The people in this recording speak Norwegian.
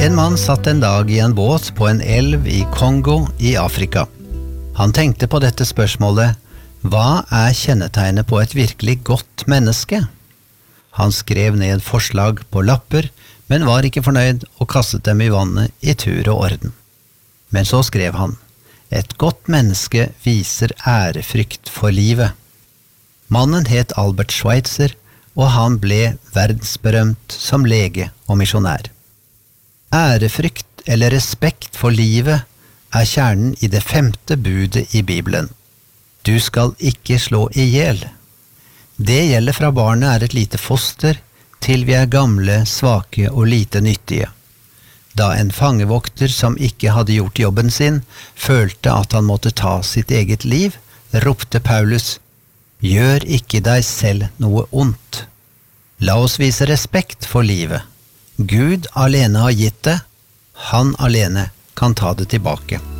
En mann satt en dag i en båt på en elv i Kongo i Afrika. Han tenkte på dette spørsmålet: hva kjennetegnet på et virkelig godt menneske? Han skrev ned forslag på lapper, men var ikke fornøyd og kastet dem i vannet i tur og orden. Men så skrev han: et godt menneske viser ærefrykt for livet. Mannen het Albert Schweitzer, og han ble verdensberømt som lege og misjonær. Ærefrykt eller respekt for livet kjernen i det 5. budet i Bibelen. Du skal ikke slå ihjel. Det gjelder fra barnet et lite foster, til vi gamle, svake og lite nyttige. Da en fangevokter som ikke hadde gjort jobben sin, følte at han måtte ta sitt eget liv, ropte Paulus: gjør ikke deg selv noe ondt. La oss vise respekt for livet. Gud alene har gitt det, han alene kan ta det tilbake.